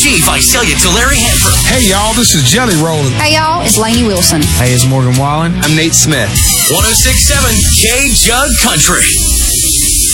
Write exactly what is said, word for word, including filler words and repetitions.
Steve, I sell you to Larry Hanford. Hey, y'all, this is Jelly Roll. Hey, y'all, it's Lainey Wilson. Hey, it's Morgan Wallen. I'm Nate Smith. one oh six point seven K Jug Country.